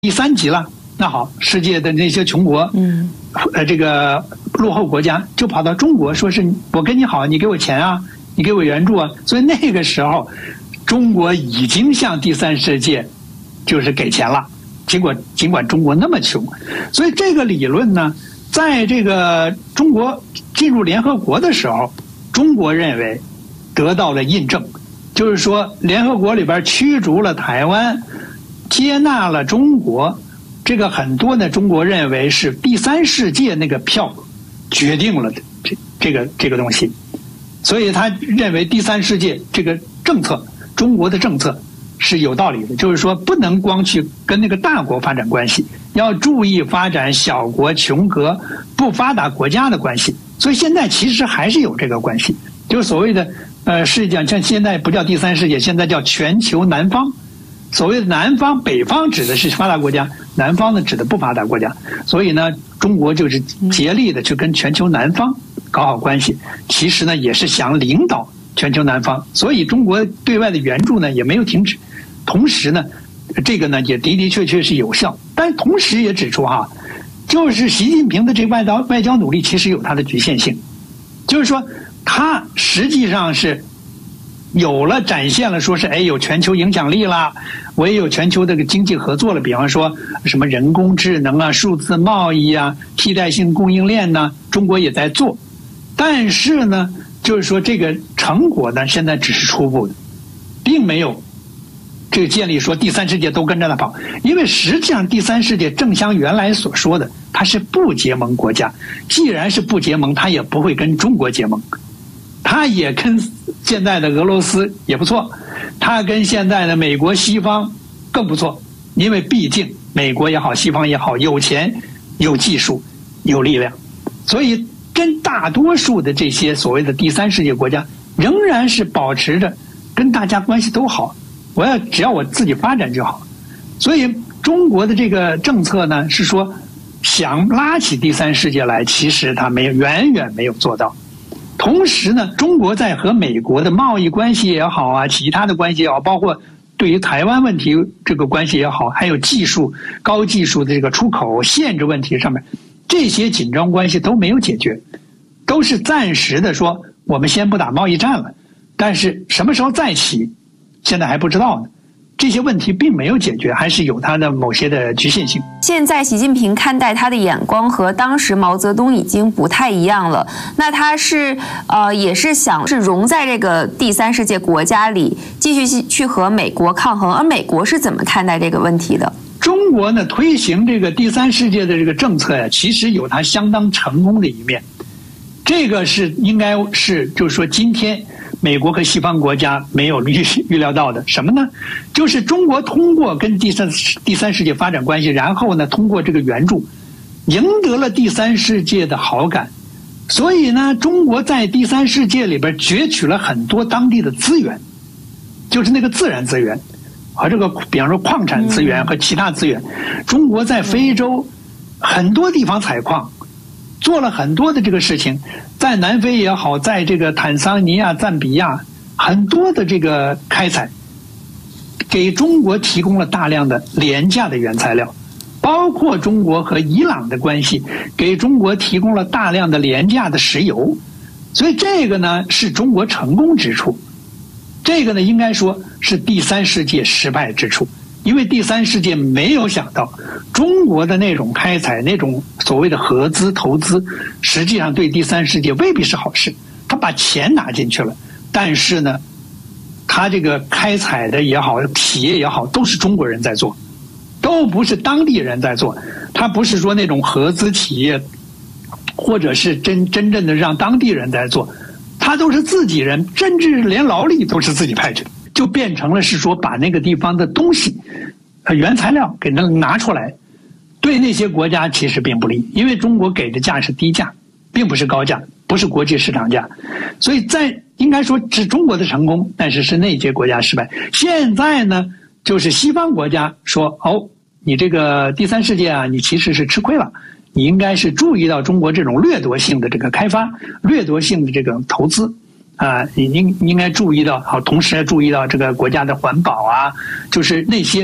第3级了。那好，世界的那些穷国，这个落后国家就跑到中国，说是我跟你好，你给我钱啊，你给我援助啊。所以那个时候，中国已经向第3世界就是给钱了。尽管中国那么穷，所以这个理论呢，在这个中国进入联合国的时候，中国认为得到了印证，就是说联合国里边驱逐了台湾，接纳了中国。这个很多呢，中国认为是第3世界那个票决定了这个东西，所以他认为第3世界这个政策，中国的政策是有道理的，就是说不能光去跟那个大国发展关系，要注意发展小国、穷国、不发达国家的关系。所以现在其实还是有这个关系，就是所谓的世界上像现在不叫第3世界，现在叫全球南方。所谓的南方，北方指的是发达国家，南方呢指的不发达国家。所以呢，中国就是竭力的去跟全球南方搞好关系，其实呢也是想领导全球南方。所以中国对外的援助呢也没有停止，同时呢，这个呢也的确是有效。但同时也指出就是习近平的这个外交努力其实有它的局限性，就是说他实际上是展现了说是有全球影响力啦，我也有全球这个经济合作了，比方说什么人工智能啊、数字贸易啊、替代性供应链呢，中国也在做。但是呢，就是说这个成果呢，现在只是初步的，并没有这个建立说第3世界都跟着他跑，因为实际上第3世界正像原来所说的，它是不结盟国家，既然是不结盟，它也不会跟中国结盟。他也跟现在的俄罗斯也不错，他跟现在的美国西方更不错，因为毕竟美国也好，西方也好，有钱、有技术、有力量，所以跟大多数的这些所谓的第3世界国家仍然是保持着跟大家关系都好，只要我自己发展就好。所以中国的这个政策呢，是说想拉起第3世界来，其实他远远没有做到。同时呢，中国在和美国的贸易关系也好啊，其他的关系也好，包括对于台湾问题这个关系也好，还有高技术的这个出口限制问题上面，这些紧张关系都没有解决，都是暂时的说我们先不打贸易战了，但是什么时候再起，现在还不知道呢。这些问题并没有解决，还是有它的某些的局限性。 现在习近平看待他的眼光和当时毛泽东已经不太一样了，那他是也是想是融在这个第3世界国家里，继续去和美国抗衡，而美国是怎么看待这个问题的？ 中国呢推行这个第3世界的这个政策呀，其实有它相当成功的一面。这个是应该是就是说今天美国和西方国家没有预料到的。什么呢？就是中国通过跟第三世界发展关系，然后呢通过这个援助赢得了第3世界的好感，所以呢中国在第3世界里边攫取了很多当地的资源，就是那个自然资源和这个比方说矿产资源和其他资源。中国在非洲很多地方采矿，做了很多的这个事情，在南非也好，在这个坦桑尼亚、赞比亚，很多的这个开采，给中国提供了大量的廉价的原材料，包括中国和伊朗的关系，给中国提供了大量的廉价的石油，所以这个呢是中国成功之处，这个呢应该说是第3世界失败之处。因为第3世界没有想到中国的那种开采，那种所谓的合资投资，实际上对第3世界未必是好事。他把钱拿进去了，但是呢他这个开采的也好，企业也好，都是中国人在做，都不是当地人在做。他不是说那种合资企业或者是真正的让当地人在做，他都是自己人，甚至连劳力都是自己派去的，就变成了是说把那个地方的东西原材料给拿出来，对那些国家其实并不利，因为中国给的价是低价，并不是高价，不是国际市场价，所以应该说是中国的成功，但是那些国家失败。现在呢就是西方国家说你这个第3世界啊，你其实是吃亏了，你应该是注意到中国这种掠夺性的这个开发，掠夺性的这个投资你应该注意到，同时要注意到这个国家的环保啊，就是那些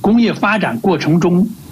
工业发展过程中